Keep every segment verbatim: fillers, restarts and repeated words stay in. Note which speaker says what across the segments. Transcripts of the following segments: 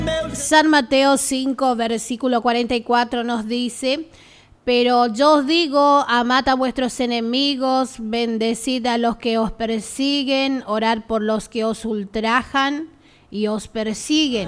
Speaker 1: San Mateo cinco, versículo cuarenta y cuatro nos dice: pero yo os digo, amad a vuestros enemigos, bendecid a los que os persiguen, orad por los que os ultrajan y os persiguen.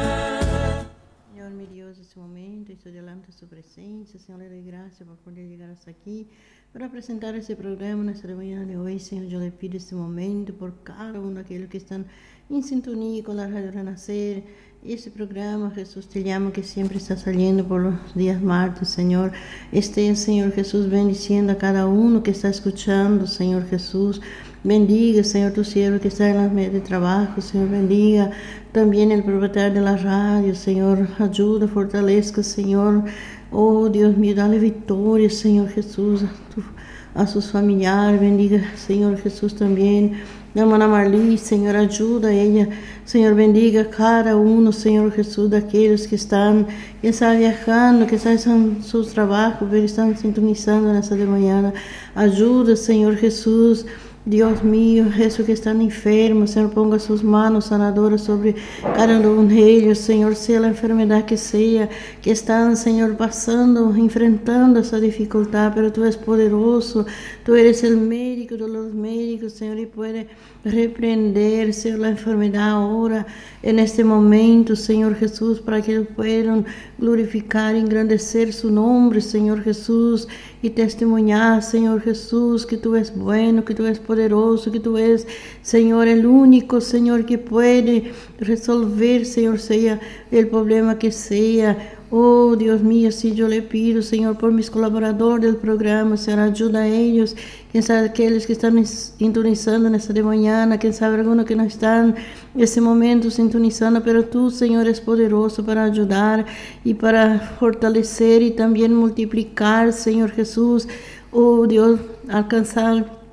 Speaker 2: Señor, mi Dios, en este momento estoy delante de su presencia. Señor, le doy gracias por poder llegar hasta aquí para presentar este programa en nuestra mañana de hoy. Señor, yo le pido este momento por cada uno de aquellos que están en sintonía con la Radio Renacer. Este programa, Jesús, te llamo, que siempre está saliendo por los días martes, Señor. Esté, Señor Jesús, bendiciendo a cada uno que está escuchando, Señor Jesús. Bendiga, Señor, tu siervo que está en las mesas de trabajo, Señor. Bendiga también el propietario de la radio, Señor. Ayuda, fortalezca, Señor. Oh, Dios mío, dale victoria, Señor Jesús, a, tu, a sus familiares. Bendiga, Señor Jesús, también la hermana Marlí, Señor, ayuda a ella. Señor, bendiga a cada uno, Señor Jesús, de aquellos que están, que están viajando, que están en sus trabajos, pero están sintonizando en esta de mañana. Ayuda, Señor Jesús. Dios mío, esos que están enfermos, Señor, ponga sus manos sanadoras sobre cada uno de ellos, Señor, sea la enfermedad que sea, que están, Señor, pasando, enfrentando esa dificultad, pero tú eres poderoso, tú eres el médico de los médicos, Señor, y puede reprender, Señor, la enfermedad ahora, en este momento, Señor Jesús, para que puedan glorificar, engrandecer su nombre, Señor Jesús, y testimoniar, Señor Jesús, que tú eres bueno, que tú eres poderoso, que tú eres, Señor, el único, Señor, que puede resolver, Señor, sea el problema que sea. Oh, Dios mío, si yo le pido, Señor, por mis colaboradores del programa, Señor, ayuda a ellos, quien sabe aquellos que están sintonizando en esta de mañana, quien sabe algunos que no están en ese momento sintonizando, pero tú, Señor, eres poderoso para ayudar y para fortalecer y también multiplicar, Señor Jesús. Oh, Dios, alcanzar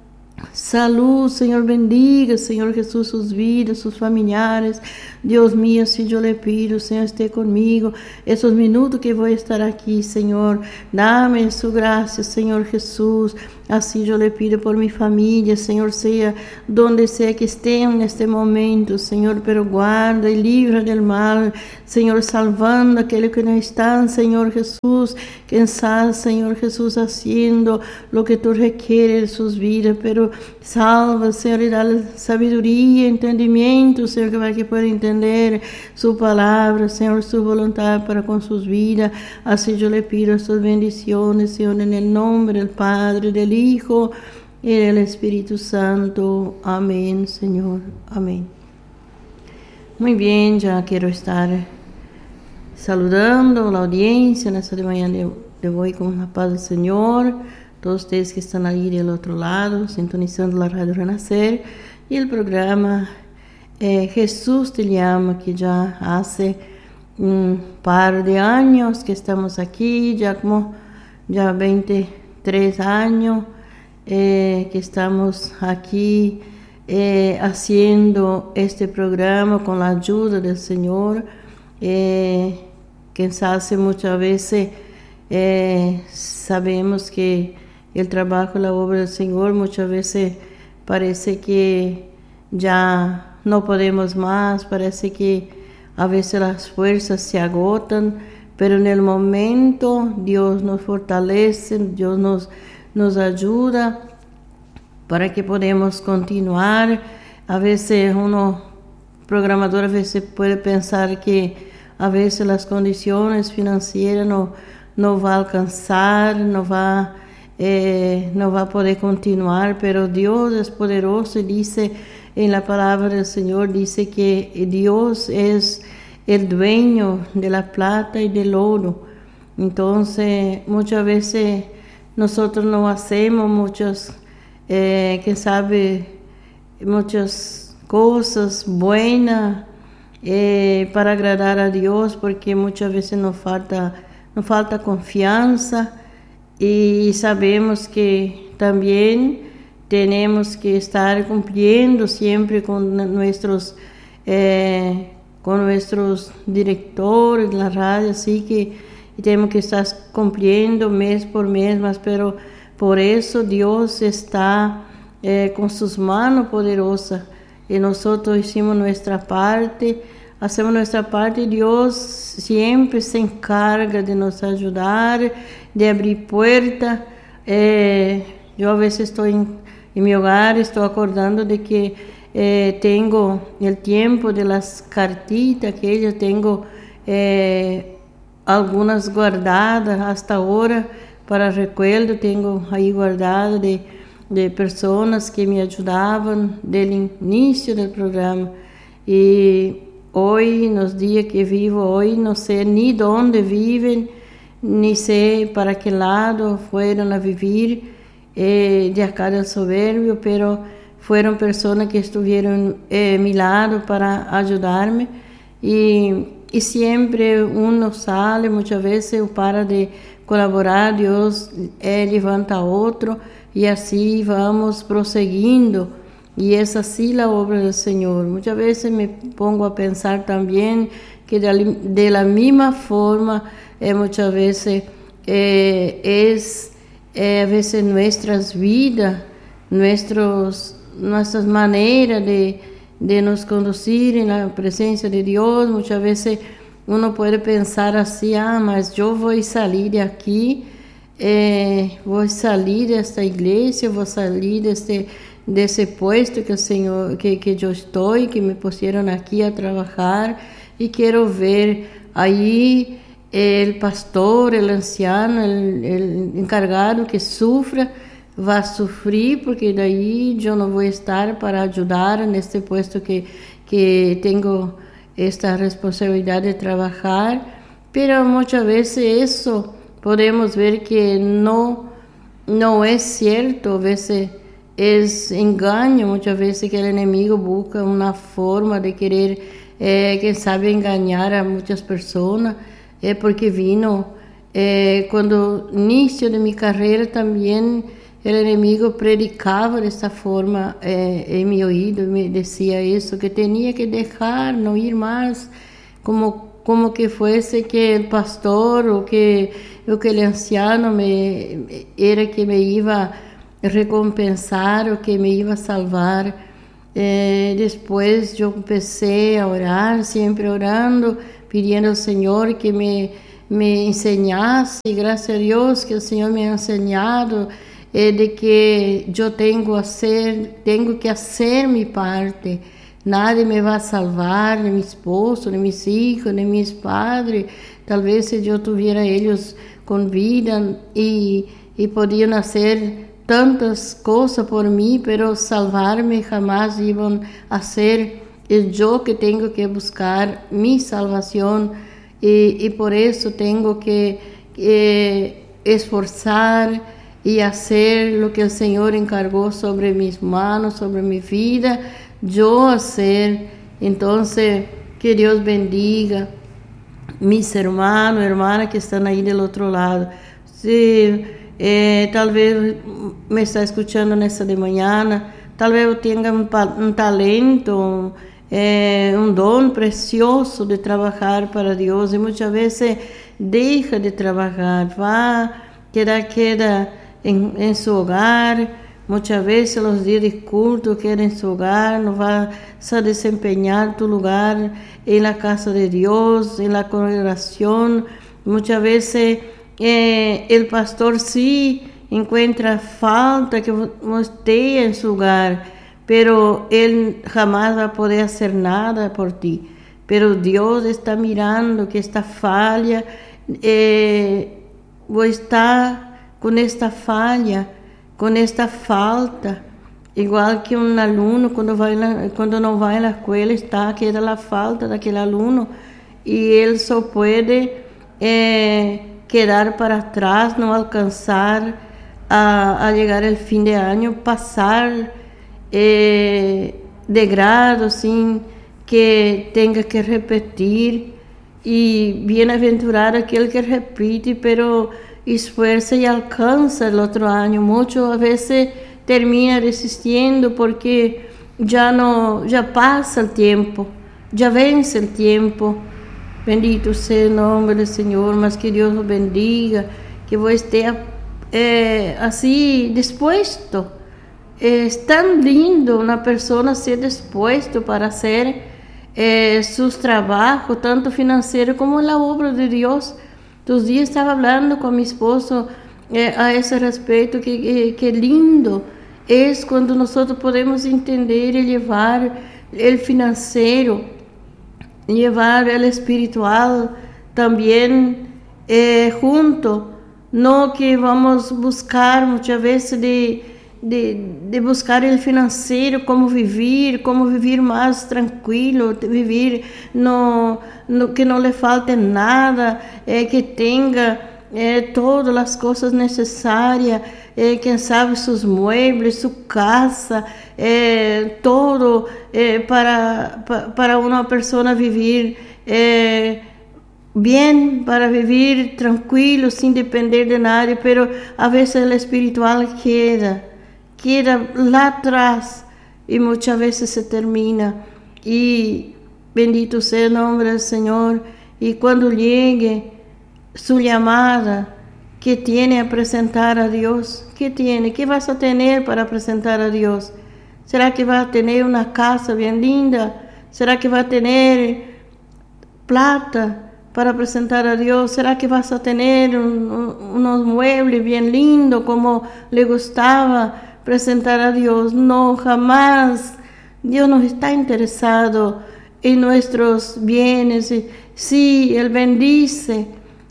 Speaker 2: salud, Señor, bendiga, Señor Jesús, sus vidas, sus familiares. Dios mío, si yo le pido, Señor, esté conmigo esos minutos que voy a estar aquí, Señor, dame su gracia, Señor Jesús. Así yo le pido por mi familia, Señor, sea donde sea que estén en este momento, Señor, pero guarda y libra del mal, Señor, salvando a aquellos que no están, Señor Jesús, que están, Señor Jesús, haciendo lo que tú requieres de sus vidas, pero salva, Señor, y dale sabiduría, entendimiento, Señor, para que puedan entender su palabra, Señor, su voluntad para con sus vidas. Así yo le pido estas bendiciones, Señor, en el nombre del Padre, del Hijo y del Espíritu Santo. Amén, Señor. Amén. Muy bien, ya quiero estar saludando a la audiencia en esta de mañana de, de hoy con la paz del Señor. Todos ustedes que están ahí del otro lado, sintonizando la Radio Renacer y el programa eh, Jesús te llama, que ya hace un par de años que estamos aquí, ya como ya veintitrés años eh, que estamos aquí eh, haciendo este programa con la ayuda del Señor, eh, que hace muchas veces eh, sabemos que el trabajo, la obra del Señor, muchas veces parece que ya no podemos más, parece que a veces las fuerzas se agotan, pero en el momento Dios nos fortalece, Dios nos, nos ayuda para que podamos continuar. A veces uno, programador, a veces puede pensar que a veces las condiciones financieras no, no va a alcanzar, no va Eh, no va a poder continuar, pero Dios es poderoso y dice en la palabra del Señor, dice que Dios es el dueño de la plata y del oro. Entonces muchas veces nosotros no hacemos muchas, eh, que sabe, muchas cosas buenas eh, para agradar a Dios, porque muchas veces nos falta, nos falta confianza. Y sabemos que también tenemos que estar cumpliendo siempre con nuestros, eh, con nuestros directores de la radio, así que tenemos que estar cumpliendo mes por mes, mas, pero por eso Dios está eh, con sus manos poderosas y nosotros hicimos nuestra parte hacemos nuestra parte y Dios siempre se encarga de nos ayudar, de abrir puertas. Eh, yo a veces estoy en, en mi hogar, estoy acordando de que eh, tengo el tiempo de las cartitas que yo tengo, eh, algunas guardadas hasta ahora para recuerdo, tengo ahí guardado de, de personas que me ayudaban del inicio del programa. Y hoy, en los días que vivo hoy, no sé ni dónde viven, ni sé para qué lado fueron a vivir eh, de acá del Soberbio, pero fueron personas que estuvieron eh, a mi lado para ayudarme. Y, y siempre uno sale, muchas veces para de colaborar, Dios eh, levanta a otro y así vamos prosseguindo. Y es así la obra del Señor. Muchas veces me pongo a pensar también que de, de la misma forma, eh, muchas veces eh, es eh, a veces nuestras vidas, nuestros, nuestras maneras de, de nos conducir en la presencia de Dios. Muchas veces uno puede pensar así, ah, mas yo voy a salir de aquí, eh, voy a salir de esta iglesia, voy a salir de este... de ese puesto que el Señor, que, que yo estoy, que me pusieron aquí a trabajar, y quiero ver ahí el pastor, el anciano, el, el encargado que sufra, va a sufrir, porque de ahí yo no voy a estar para ayudar en este puesto que, que tengo esta responsabilidad de trabajar. Pero muchas veces eso podemos ver que no, no es cierto, a veces es engaño, muchas veces que el enemigo busca una forma de querer, eh, quien sabe, engañar a muchas personas, eh, porque vino, eh, cuando inicio de mi carrera también el enemigo predicaba de esta forma eh, en mi oído, me decía eso, que tenía que dejar, no ir más, como, como que fuese que el pastor o que, o que el anciano me, era que me iba recompensar o que me iba a salvar. Eh, después yo empecé a orar, siempre orando, pidiendo al Señor que me, me enseñase, y gracias a Dios que el Señor me ha enseñado eh, de que yo tengo, hacer, tengo que hacer mi parte. Nadie me va a salvar, ni mi esposo, ni mis hijos, ni mis padres. Tal vez si yo tuviera ellos con vida y, y podían hacer tantas cosas por mí, pero salvarme jamás iban a ser. Es yo que tengo que buscar mi salvación, y, y por eso tengo que, que esforzar y hacer lo que el Señor encargó sobre mis manos, sobre mi vida, yo hacer. Entonces, que Dios bendiga mis hermanos, hermanas que están ahí del otro lado. Sí, Eh, tal vez me está escuchando nessa de manhã, tal vez eu tenha um, um talento, eh, um dom precioso de trabalhar para Deus, e muitas vezes deixa de trabalhar, vai, queda, queda em, em seu hogar, muitas vezes os dias de culto queda em seu hogar, não vai se desempenhar tu lugar em la casa de Deus, em la congregação. Muitas vezes Eh, el pastor sí encuentra falta que no esté en su hogar, pero él jamás va a poder hacer nada por ti. Pero Dios está mirando que esta falla, eh, vos está con esta falla, con esta falta, igual que un aluno cuando, va la, cuando no va a la escuela, está, queda la falta de aquel aluno, y él solo puede eh, quedar para atrás, no alcanzar a, a llegar al fin de año, pasar eh, de grado sin que tenga que repetir. Y bienaventurado aquel que repite, pero esfuerza y alcanza el otro año. Muchas veces termina desistiendo porque ya no, ya pasa el tiempo, ya vence el tiempo. Bendito sea el nombre del Señor, mas que Dios lo bendiga, que vos esté eh, así dispuesto. Es tan lindo una persona ser dispuesto para hacer eh, sus trabajos, tanto financiero como en la obra de Dios. Dos días estaba hablando con mi esposo eh, a ese respecto, que, que, que lindo es cuando nosotros podemos entender y llevar el financiero, llevar el espiritual también eh, junto, no que vamos buscar muchas veces de, de, de buscar el financiero, como vivir, como vivir más tranquilo, vivir no, no, que no le falte nada, eh, que tenga eh, todas las cosas necesarias, eh, quien sabe sus muebles, su casa, eh, todo eh, para, pa, para una persona vivir eh, bien, para vivir tranquilo, sin depender de nadie, pero a veces el espiritual queda, queda lá atrás y muchas veces se termina. Y bendito sea el nombre del Señor. Y cuando llegue su llamada, ¿qué tiene a presentar a Dios? ¿Qué tiene? ¿Qué vas a tener para presentar a Dios? ¿Será que va a tener una casa bien linda? ¿Será que va a tener plata para presentar a Dios? ¿Será que vas a tener un, un, unos muebles bien lindos como le gustaba presentar a Dios? No, jamás. Dios no está interesado en nuestros bienes. Sí, Él bendice.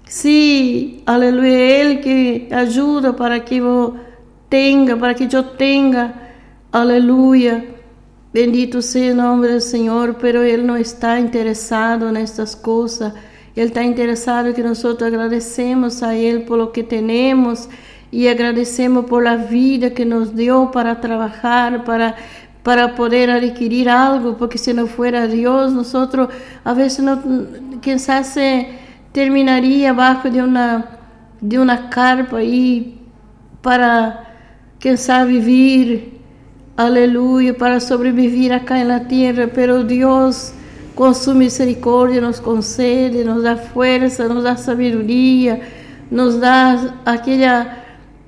Speaker 2: Sí, aleluya, Él que ayuda para que yo tenga, para que yo tenga, aleluya, bendito sea el nombre del Señor, pero Él no está interesado en estas cosas. Él está interesado en que nosotros agradecemos a Él por lo que tenemos y agradecemos por la vida que nos dio para trabajar, para, para poder adquirir algo, porque si no fuera Dios, nosotros a veces no, quizás se terminaría abajo de una, de una carpa ahí para, quem sabe, vivir, aleluya, para sobrevivir acá en la tierra, pero Dios con su misericordia nos concede, nos da fuerza, nos da sabiduría, nos da aquella,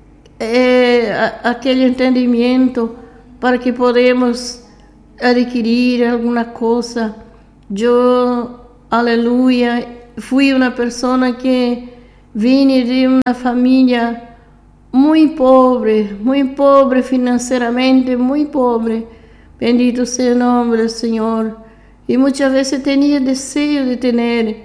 Speaker 2: eh, aquel entendimiento para que podamos adquirir alguna cosa. Yo, aleluya, fui una persona que vine de una familia muy pobre, muy pobre financieramente, muy pobre. Bendito sea el nombre del Señor. Y muchas veces tenía deseo de tener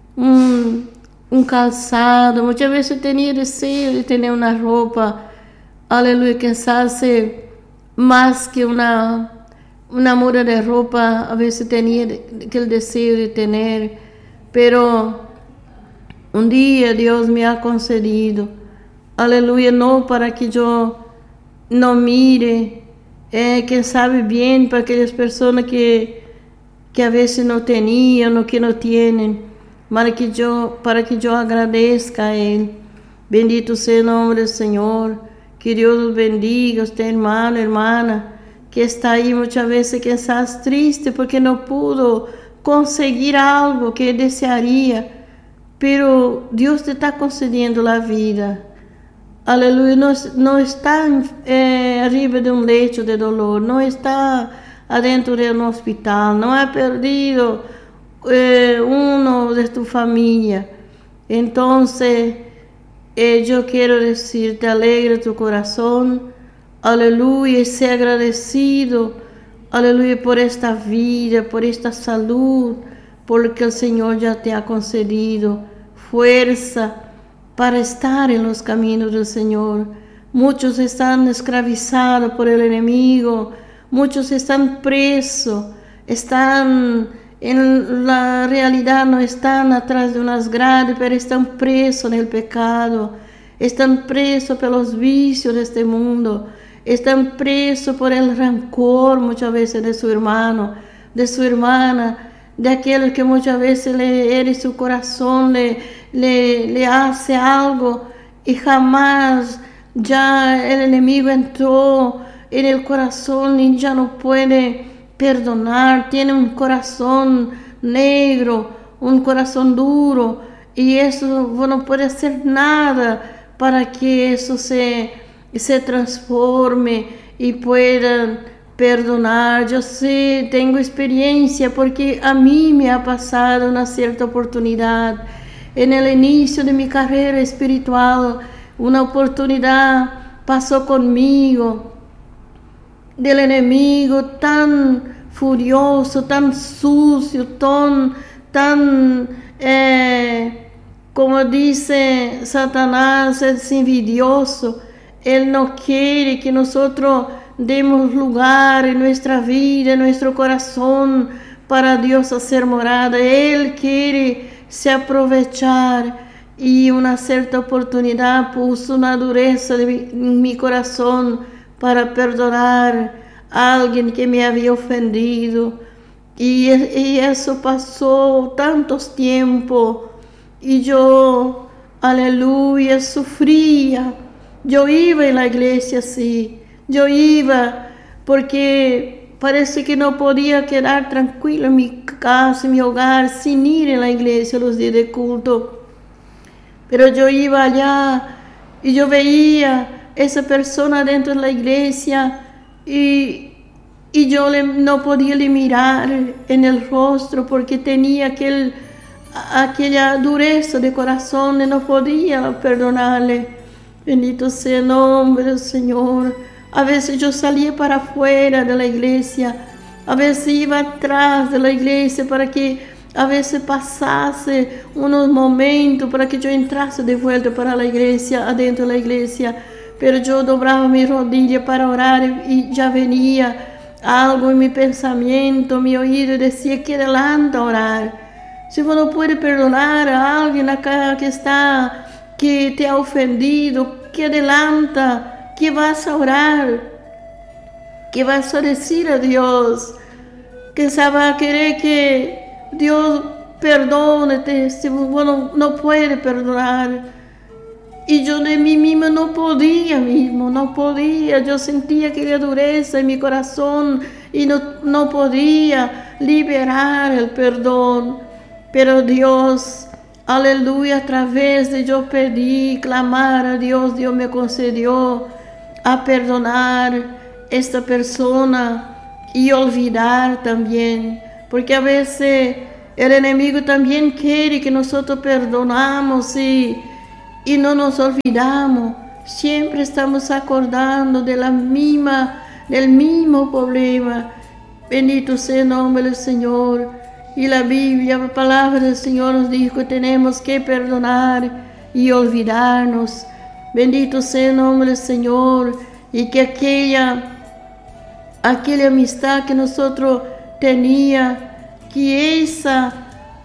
Speaker 2: un, un calzado, muchas veces tenía deseo de tener una ropa, aleluya, que se hace más que una, una muda de ropa, a veces tenía aquel deseo de tener. Pero un día Dios me ha concedido, aleluya, no para que yo no mire, eh, quien sabe bien para aquellas personas que, que a veces no tenían o que no tienen, para que yo, para que yo agradezca a Él. Bendito sea el nombre del Señor, que Dios los bendiga, usted hermano, hermana, que está ahí muchas veces que estás triste porque no pudo conseguir algo que desearía, pero Dios te está concediendo la vida, aleluya, no, no está eh, arriba de un lecho de dolor, no está adentro de un hospital, no ha perdido eh, uno de tu familia. Entonces eh, yo quiero decirte, alegra tu corazón, aleluya, y sé agradecido, aleluya, por esta vida, por esta salud, porque el Señor ya te ha concedido fuerza para estar en los caminos del Señor. Muchos están esclavizados por el enemigo, muchos están presos, están en la realidad, no están atrás de unas grades, pero están presos en el pecado, están presos por los vicios de este mundo, están presos por el rencor muchas veces de su hermano, de su hermana, de aquel que muchas veces le hiere su corazón, le, le, le hace algo y jamás ya el enemigo entró en el corazón y ya no puede perdonar, tiene un corazón negro, un corazón duro, y eso no puede hacer nada para que eso se, se transforme y puedan perdonar. Yo sé, tengo experiencia porque a mí me ha pasado una cierta oportunidad en el inicio de mi carrera espiritual. Una oportunidad pasó conmigo del enemigo tan furioso, tan sucio, tan, tan eh, como dice Satanás, es envidioso. Él no quiere que nosotros demos lugar en nuestra vida, en nuestro corazón, para Dios hacer morada. Él quiere se aprovechar, y una cierta oportunidad puso una dureza de mi, en mi corazón para perdonar a alguien que me había ofendido. Y, y eso pasó tantos tiempos, y yo, aleluya, sufría. Yo iba en la iglesia así, yo iba porque parece que no podía quedar tranquilo en mi casa, en mi hogar, sin ir en la iglesia los días de culto. Pero yo iba allá y yo veía esa persona dentro de la iglesia, y, y yo le, no podía le mirar en el rostro porque tenía aquel, aquella dureza de corazón y no podía perdonarle. Bendito sea el nombre del Señor. A veces yo salía para afuera de la iglesia, a veces iba atrás de la iglesia para que a veces pasase unos momentos para que yo entrase de vuelta para la iglesia, adentro de la iglesia. Pero yo dobraba mi rodilla para orar y ya venía algo en mi pensamiento, mi oído, y decía que adelanta a orar. Si vos no puedes perdonar a alguien acá que está, que te ha ofendido, que adelanta, que vas a orar, que vas a decir a Dios, que se va a querer que Dios perdónate si vos no, no puedes perdonar. Y yo de mí misma no podía mismo, no podía. Yo sentía aquella dureza en mi corazón y no, no podía liberar el perdón. Pero Dios, aleluya, a través de yo pedir, clamar a Dios, Dios me concedió a perdonar esta persona y olvidar también. Porque a veces el enemigo también quiere que nosotros perdonamos y, y no nos olvidamos. Siempre estamos acordando de la misma, del mismo problema. Bendito sea el nombre del Señor. Y la Biblia, la palabra del Señor nos dijo que tenemos que perdonar y olvidarnos. Bendito sea el nombre del Señor. Y que aquella, aquella amistad que nosotros tenía, que esa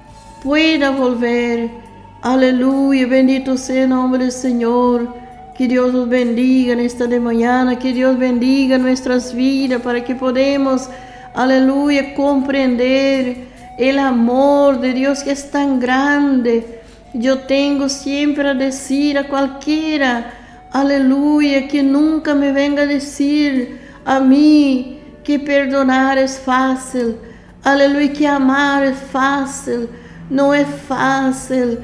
Speaker 2: pueda volver. Aleluya, bendito sea el nombre del Señor. Que Dios nos bendiga en esta de mañana, que Dios bendiga nuestras vidas para que podamos, aleluya, comprender el amor de Dios que es tan grande. Yo tengo siempre a decir a cualquiera, aleluya, que nunca me venga a decir a mí que perdonar es fácil, aleluya, que amar es fácil. No es fácil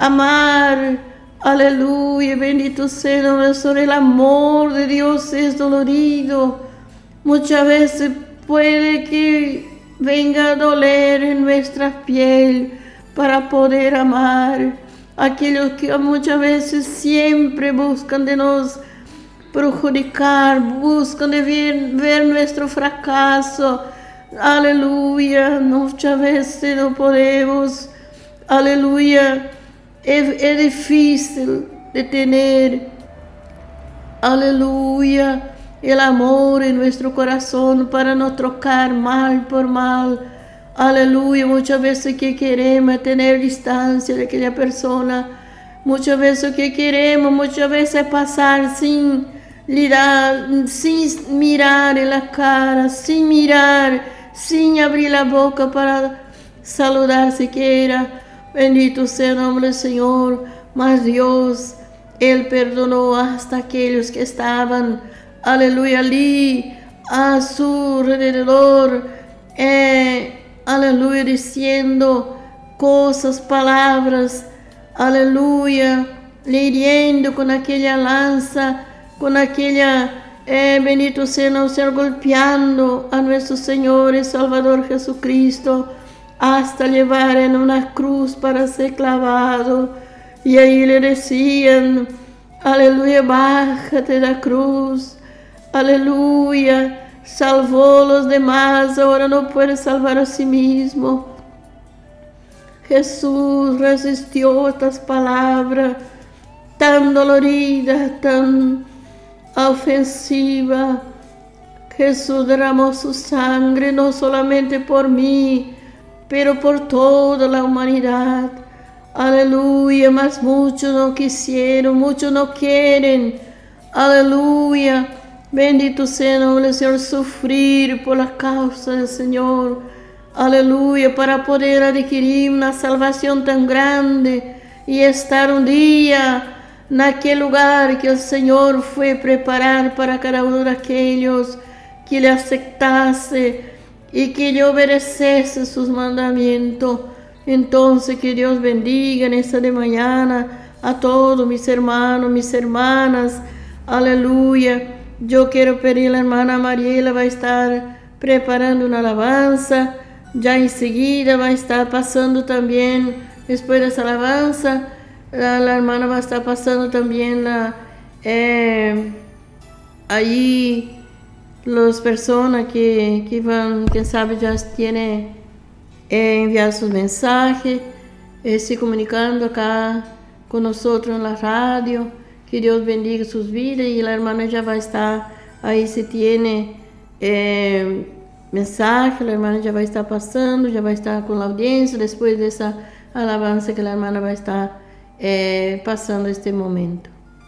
Speaker 2: amar, aleluya, bendito sea el nombre del Señor. El amor de Dios es dolorido. Muchas veces puede que venga a doler en nuestra piel para poder amar. Aquellos que muchas veces siempre buscan de nos perjudicar, buscan de ver, ver nuestro fracaso. Aleluya, muchas veces no podemos. Aleluya, es, es difícil de tener, aleluya, el amor en nuestro corazón para no trocar mal por mal. Aleluya, muchas veces que queremos tener distancia de aquella persona. Muchas veces que queremos, muchas veces pasar sin mirar, sin mirar en la cara, sin mirar, sin abrir la boca para saludar siquiera. Bendito sea el nombre del Señor. Mas Dios, Él perdonó hasta aquellos que estaban, aleluya, allí a su alrededor, eh, aleluya, diciendo cosas, palabras, aleluya, le hiriendo con aquella lanza, con aquella Eh, bendito sea el Señor golpeando a nuestro Señor y Salvador Jesucristo hasta llevar en una cruz para ser clavado. Y ahí le decían, aleluya, bájate de la cruz, aleluya, salvó a los demás, ahora no puede salvar a sí mismo. Jesús resistió estas palabras tan doloridas, tan ofensivas. Jesús derramó su sangre no solamente por mí, pero por toda la humanidad. Aleluya, mas muchos no quisieron, muchos no quieren. Aleluya, bendito sea el nombre del Señor, sufrir por la causa del Señor. Aleluya, para poder adquirir una salvación tan grande y estar un día en aquel lugar que el Señor fue a preparar para cada uno de aquellos que le aceptase y que le obedeciese sus mandamientos. Entonces, que Dios bendiga en esta de mañana a todos mis hermanos, mis hermanas. Aleluya. Yo quiero pedir a la hermana Mariela, va a estar preparando una alabanza. Ya enseguida va a estar pasando también, después de esa alabanza, la, la hermana va a estar pasando también la, eh, ahí las personas que, que van, quién sabe, ya tienen eh, enviado sus mensajes, eh, se comunicando acá con nosotros en la radio. Que Dios bendiga sus vidas y la hermana ya va a estar ahí, si tiene eh, mensaje, la hermana ya va a estar pasando, ya va a estar con la audiencia después de esa alabanza que la hermana va a estar eh, pasando este momento.